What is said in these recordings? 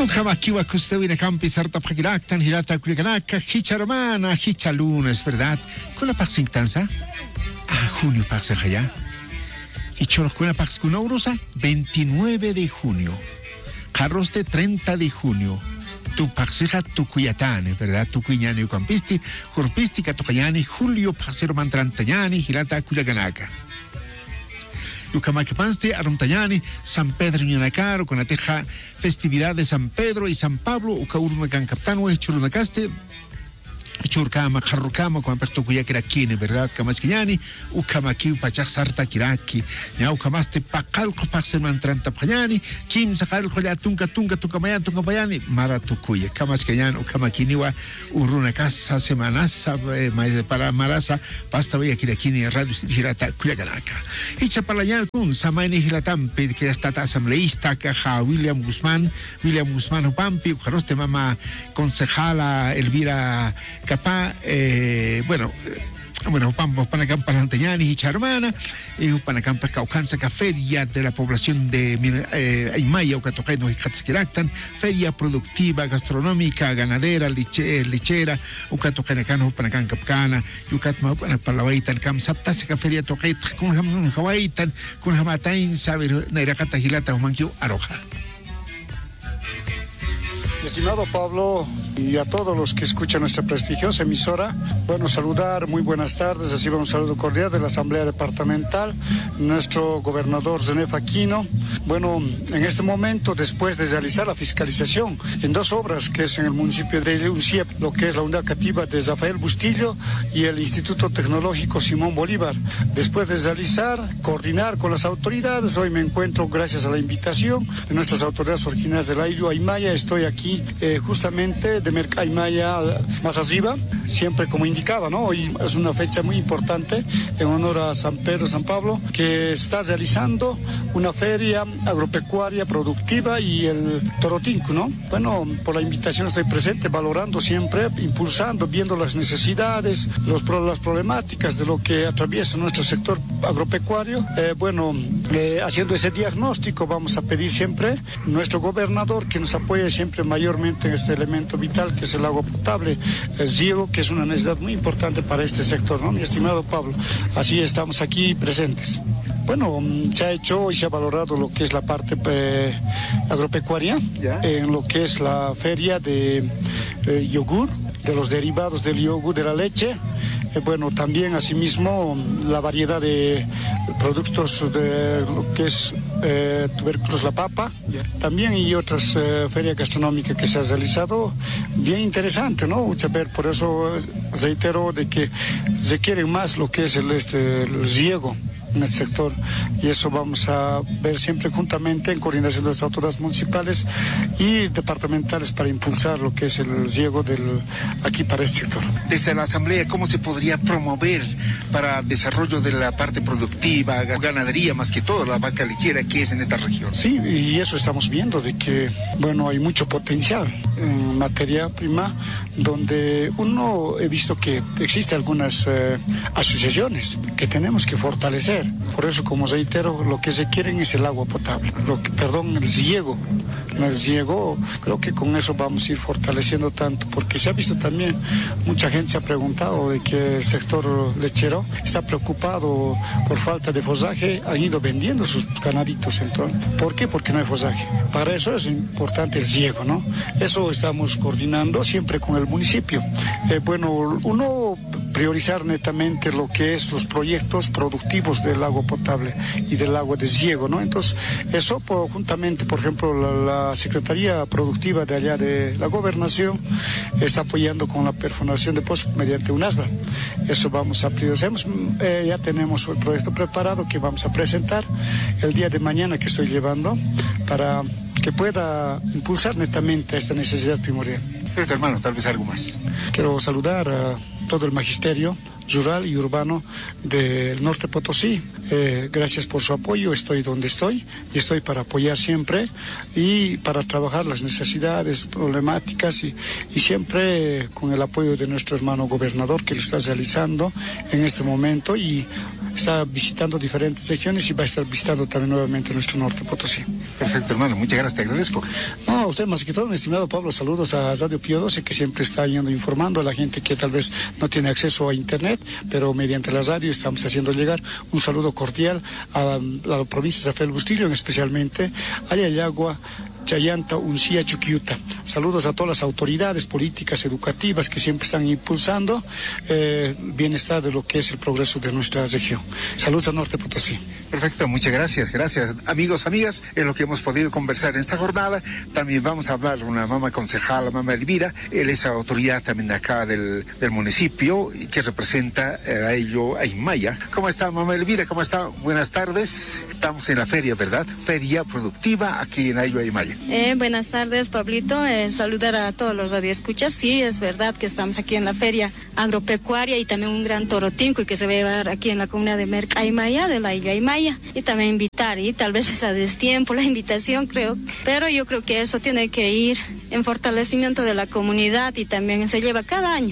Kamakiwa Kustawina Campi Sarta Pakiraktan Hilata Kulikanaka Hicharmana Hichalunes, ¿verdad? Con la Paxintanza junio Paxajaya y Choroscuena Paxcunaurusa 29 de junio Carros de 30 de junio tu Paxija Tukuyatane, ¿verdad? Tukuyani Ucampisti Corpisti Katokayani Julio Paxero Mantrantayani Hilata Kulikanaka Ucamaquipanste, Aruntayani, San Pedro Ñanacaro, con la teja festividad de San Pedro y San Pablo, Ucaurmacan Captano, Churunacaste, Churcama, Jarrucama, con Aperto Cuyaquiraquine, ¿verdad? Camasquiani, Ucamaqui, Pachak Sarta Kiraki, Ñaucamaste, Pacalco, Paxelman Trantapayani, Kim Sacal, Joya, Tunca, Tuncamayani, Maratucuya, Camasquian, Ucamaquiniwa, Urunacasa, Semanasa, para Marasa, Pasta Voyaquiraquine, Radio Girata, Cuyacaraca. Y Chapalayan, un Samaini Gilatampi, que está asambleísta, Caja, William Guzmán Upampi, Ujaroste Mama, concejala Elvira Capá, bueno, vamos para acá, para Antayani y Charmana, y para acá, para Caucanza, feria de la población de Aymaya, Ucatoqueno y Hatzaquiractan, feria productiva, gastronómica, ganadera, lichera, Ucatoquenacano, para acá, Capcana, Yucatma, para la Baitan, Cam Saptaseca, feria Toquet, con Hawaitan, con Hamatain, Saber, Nairacata, Gilata, Humanquio, Aroja. Estimado Pablo, y a todos los que escuchan nuestra prestigiosa emisora, bueno, saludar, muy buenas tardes, reciban un saludo cordial de la Asamblea Departamental, nuestro gobernador Zenef Aquino. Bueno, en este momento, después de realizar la fiscalización en dos obras, que es en el municipio de Unciep, lo que es la unidad cativa de Rafael Bustillo y el Instituto Tecnológico Simón Bolívar, después de realizar, coordinar con las autoridades, hoy me encuentro, gracias a la invitación de nuestras autoridades originarias del Ayllu Aymaya, estoy aquí justamente de Mercaymaya más arriba, siempre como indicaba, ¿no? Hoy es una fecha muy importante en honor a San Pedro, San Pablo, que está realizando una feria agropecuaria productiva y el Torotinco, ¿no? Bueno, por la invitación estoy presente, valorando siempre, impulsando, viendo las necesidades, las problemáticas de lo que atraviesa nuestro sector agropecuario. Haciendo ese diagnóstico, vamos a pedir siempre a nuestro gobernador que nos apoye siempre mayormente en este elemento vital que es el agua potable, el riego, que es una necesidad muy importante para este sector, ¿no, mi estimado Pablo? Así estamos aquí presentes. Bueno, se ha hecho y se ha valorado lo que es la parte agropecuaria, en lo que es la feria de yogur, de los derivados del yogur, de la leche. Bueno, también asimismo la variedad de productos de lo que es tubérculos, la papa, también y otras ferias gastronómicas que se han realizado, bien interesante, ¿no? Por eso reitero de que se quiere más lo que es el riego en el sector, y eso vamos a ver siempre juntamente en coordinación de las autoridades municipales y departamentales para impulsar lo que es el riego aquí para este sector. Desde la Asamblea, ¿cómo se podría promover para desarrollo de la parte productiva, ganadería, más que todo la vaca lechera que es en esta región? Sí, y eso estamos viendo, de que, bueno, hay mucho potencial en materia prima, donde he visto que existen algunas asociaciones que tenemos que fortalecer. Por eso, como reitero, lo que se quieren es el agua potable, el riego. El riego, creo que con eso vamos a ir fortaleciendo tanto, porque se ha visto también, mucha gente se ha preguntado de que el sector lechero está preocupado por falta de fosaje, han ido vendiendo sus ganaditos. Entonces, ¿por qué? Porque no hay fosaje. Para eso es importante el riego, ¿no? Eso estamos coordinando siempre con el municipio. Uno priorizar netamente lo que es los proyectos productivos del agua potable y del agua de riego, ¿no? Entonces, eso juntamente, por ejemplo, la Secretaría Productiva de allá de la Gobernación está apoyando con la perforación de pozos mediante un ASBA. Eso vamos a priorizar. Ya tenemos el proyecto preparado que vamos a presentar el día de mañana, que estoy llevando para que pueda impulsar netamente esta necesidad primordial. Pero, hermano, tal vez algo más. Quiero saludar a todo el magisterio rural y urbano del Norte Potosí. Gracias por su apoyo, estoy donde estoy y estoy para apoyar siempre y para trabajar las necesidades, problemáticas y siempre con el apoyo de nuestro hermano gobernador, que lo está realizando en este momento, y está visitando diferentes regiones y va a estar visitando también nuevamente nuestro norte Potosí. Perfecto, hermano, muchas gracias, te agradezco. No, a usted más que todo, mi estimado Pablo, saludos a Radio Pío 12, que siempre está yendo informando a la gente que tal vez no tiene acceso a internet, pero mediante la radio estamos haciendo llegar un saludo cordial a la provincia de Rafael Bustillo, especialmente a Ayayagua, Chayanta, Uncía, Chuquiuta. Saludos a todas las autoridades políticas, educativas que siempre están impulsando bienestar de lo que es el progreso de nuestra región. Saludos a Norte Potosí. Perfecto, muchas gracias, gracias. Amigos, amigas, es lo que hemos podido conversar en esta jornada. También vamos a hablar con una mamá concejal, la mamá Elvira. Él es autoridad también de acá del municipio que representa a ello, a Aymaya. ¿Cómo está, mamá Elvira? ¿Cómo está? Buenas tardes. Estamos en la feria, ¿verdad? Feria productiva aquí en Ayo, Aymaya. Buenas tardes, Pablito. Saludar a todos los radioescuchas. Sí, es verdad que estamos aquí en la feria agropecuaria y también un gran torotinco y que se va a llevar aquí en la comunidad de Merca Aymaya, de la isla Aymaya. Y también invitar, y tal vez es a destiempo la invitación, creo. Pero yo creo que eso tiene que ir en fortalecimiento de la comunidad y también se lleva cada año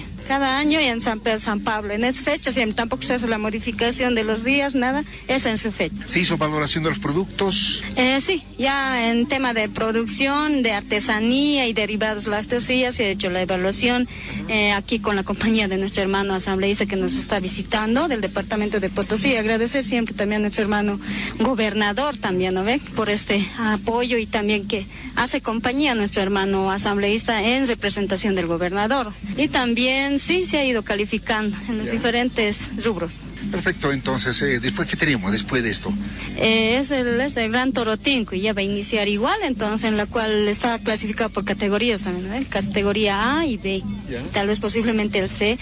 y en San Pedro, San Pablo. En esa fecha, tampoco se hace la modificación de los días, nada, es en su fecha. ¿Se hizo valoración de los productos? Sí, ya en tema de producción, de artesanía y derivados lácteos, se ha hecho la evaluación aquí con la compañía de nuestro hermano asambleísta que nos está visitando del departamento de Potosí. Agradecer siempre también a nuestro hermano gobernador también, ¿no ve? Por este apoyo y también que hace compañía a nuestro hermano asambleísta en representación del gobernador. Y también sí se ha ido calificando en los diferentes rubros. Perfecto, entonces, ¿después qué tenemos después de esto? Es el Gran Torotinco y ya va a iniciar igual, entonces en la cual está clasificado por categorías también, ¿no? Categoría A y B, tal vez posiblemente el C,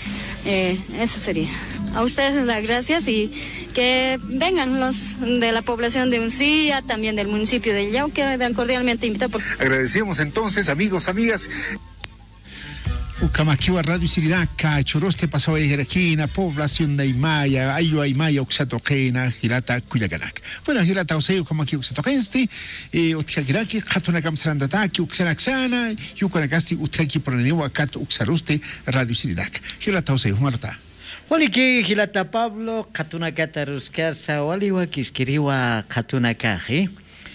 eso sería. A ustedes las gracias y que vengan los de la población de Uncía, también del municipio de Illao, quedan cordialmente invitados. Agradecemos entonces, amigos, amigas. Ucamaquiwa Radio Siridaca, Choroste pasó a llegar aquí en la población de Aymaya, Aymaya, Oxatoquena, Girata, Cuyacanac. Bueno, Girata, Osei, Ucamaquiwa, Oxatoquenste, Otiagiraki, Katunakam Sarandataki, Uxanaxana, Yucanacasti, Utiaki, Pronewa, Cat, Uxaruste, Radio Siridac. Girata, Osei, Marta. Waliki, Gilata Pablo, Katunakata Ruscarsa, Waliwa, Kiskiriwa, Katunakaji.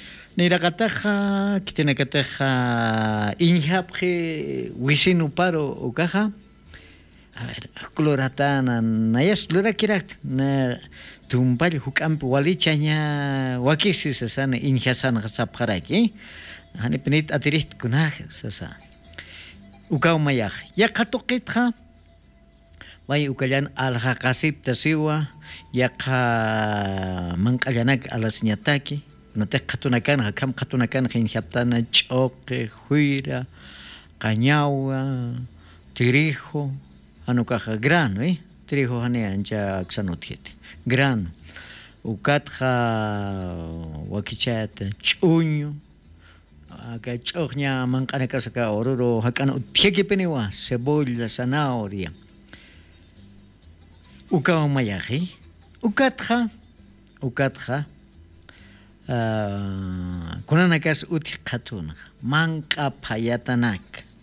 Nirakataja, Kitinakataja, Injapje, Wisinu Paro, Ukaja. A ver, Cloratana, Nayas, Lurakirak, Tumpal, Hukamp, Walichanya, Wakisis, San, Injasan, Sapharaki, Hanipenit Atirist Kunaj, Sasa. Ukaumayaj, Yakatoketja, Way Ukayan al-Hakasip Tasiwa, Yaka Mankayanak alasnyataki. No te katunakan, hakam katunakan, hinjaptana, choque, huira, cañaua, tirijo, anukaja, grano, tirijo hane ancha xanotiete, grano, ukatja, wakichat, chuño, acá choña, mancanacas acá, oruro, hakano, tieke penewa, cebolla, zanahoria, ukaumayaji, ukatja, kunanakas uti khatuna manka phayatanak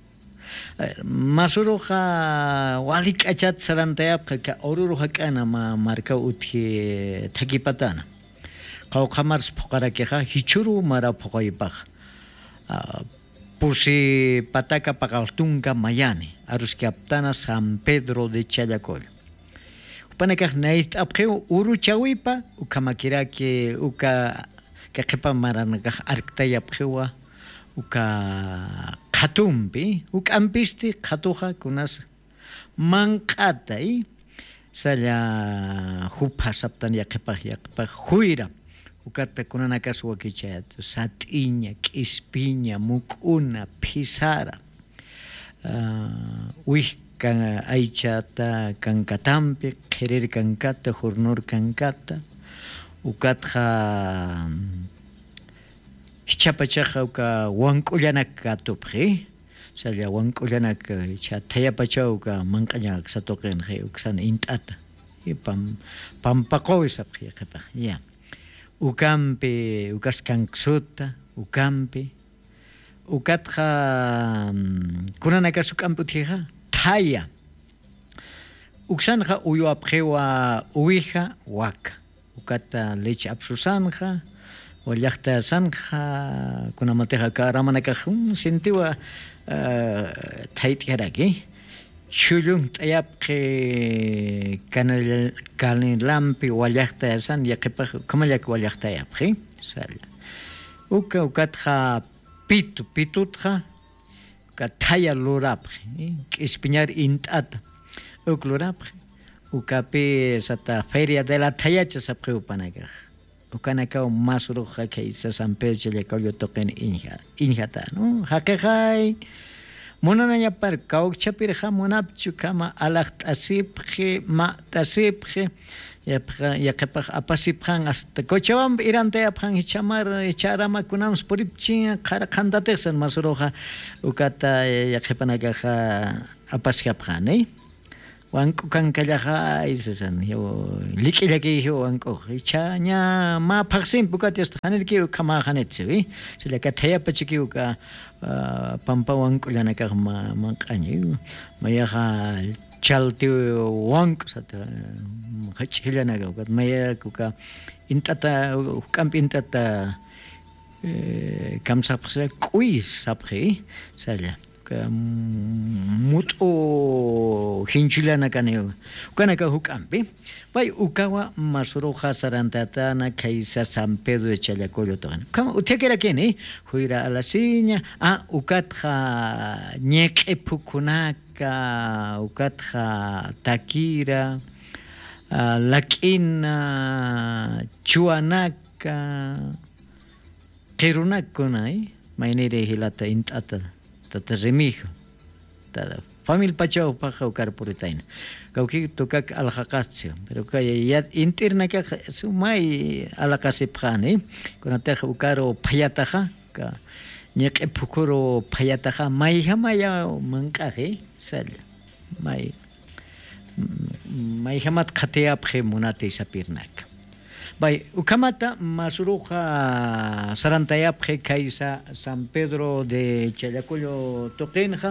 masuruja walik achat sarantayap ka oruruja kana marka uti thakipatana qaw khamars phokarakeja hichuru mara phokoipaj pusi pataka pakaltunga mayani aruskiaptana San Pedro de Chayacol panakaj nait apkheu uru chawipa ukamakirake uka que kepa maranaka arktaya phewa uka khatumpi ukampisti khatuja kunas manqatai salla hupa saptan yakepa huira ukata kunanaka suwakichayat satiña k'ispiña muk'una phisara wihka aychata kankatampi qhirir kankata hurnur kankata ukatja hichapachaja uka wankullanak katupji salla wankullanak chataya uka mankañak satoqen je uksan intata y pampaqowi sapji qepa ya ukampi ukaskansuta ukampi ukatja kunanaka sukamputija thaya uksanja uyuapjewa uija waka ukata leche absusanja wallaqta sanja kunamateja karamanakaj sintiwa thaitjaraki chulun tayapqi kanilampi wallaqta san yaqipaj kamalak wallaqta yapqi sala ukatja pitutja kataya lurapqi k'ispiñar int'ata uklurapqi ukapi sata feria de la tayacha sapqi upanakaj ukanakaw masruja kaysa San Pedro chillakawllo toqin injata no haqeqay munanañapar kawchapirqa munapchu kama alaqt'asipqi ma'tasipqi yaqipaq apasipqan hasta Cochabamba irantayapqan icharamakunamos puripchin qantatijsan masruja ukata yaqipanakaqa apaskapqani wanku kankallaqa isasan yo lik'illaki yo wanku ichaña ma phaqsin pukati hasta hanirki kama hanetsi silaka thayapachiki uka pampa wanku llanaka manqañi mayaqa chalti wank sata hachilanaga ukat maya kuka intata kamp intata kamsapsa quiz sapri sala muto hinchilana kaneo kanaka hukampi bai ukawa masuroja sarantatana kaisa San Pedro de Challacollo togan kama utekera kene huira a la siña ukatja ñeqe pukunaka ukatja takira lak'ina chuanaka qirunakuna mainere hilata int'ata tatazemijo tada famil pachao paja ukar puritaina kawki tukak alhaqasio pero kaya interna ka sumai alakasipkhani kunata ukaro phayataja ka ñeqe pukuro phayataja maya manqaje sal mai hamat khatea phe munate sapirnak bai ukamata masuruja sarantaya phe kaisa San Pedro de Challacollo toqenja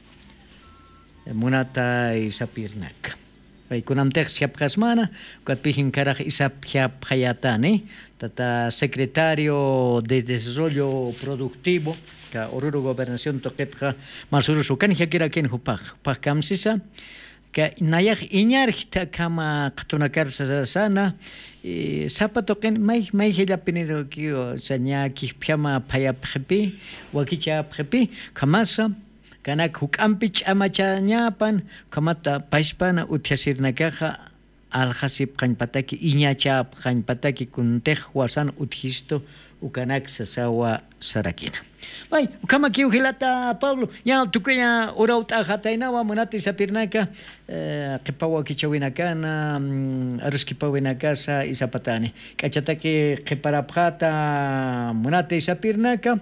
munata isapirnak bai kunamtex siapqasmana ukatpijin karaj isapjapjayatani tata secretario de desarrollo productivo ka Oruro gobernación toqetja masurusu kanija kira ken hupaj kamsisa ka nayaj iñarjta kama qtunakarsa sana sapatoqen may hilapinero kio saña kipyama payapjepi wakichapjepi kamasa kanak hukampi ch'amachañapan kamata paispana utjasirnakaja alhasip qañpataki iñachap qañpataki kuntej wasan utjisto ukanak sasawa sarakina bai ukama kiu hilata Pablo ya tukaya urauta hatainawa munati sapirnaka qipawa kichawinakana aruskipawinakasa isapatani kachataki qiparapjata munati sapirnaka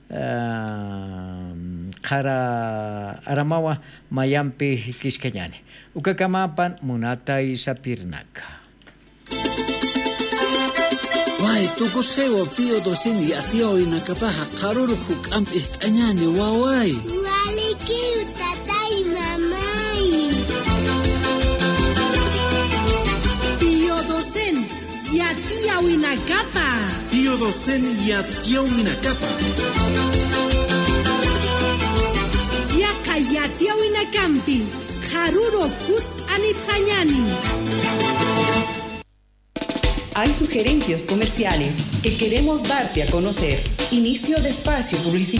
qara aramawa mayampi kiskañani ukakamapan munata isapirnaka Wai tukusqewa pío doceni atio inakapaja qaruru huk'amp ist'añani waway Walikiu tatay mamay Pío docen yatia winakapa Pío docen yatia winakapa Yaka yatia winakampi qaruru kut anipqañani Hay sugerencias comerciales que queremos darte a conocer. Inicio de espacio publicitario.